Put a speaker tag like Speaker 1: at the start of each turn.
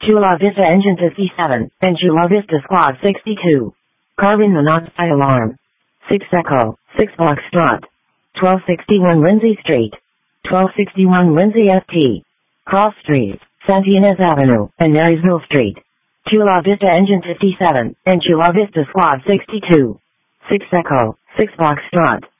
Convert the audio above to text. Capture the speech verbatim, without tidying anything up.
Speaker 1: Chula Vista Engine fifty-seven, and Chula Vista Squad sixty-two. Carving the Knoxville Alarm. six Echo, six Foxtrot. twelve sixty-one Lindsay Street. twelve sixty-one Lindsay S T. Cross Street, Santa Ynez Avenue, and Marysville Street. Chula Vista Engine fifty-seven, and Chula Vista Squad sixty-two. six Echo, six Foxtrot.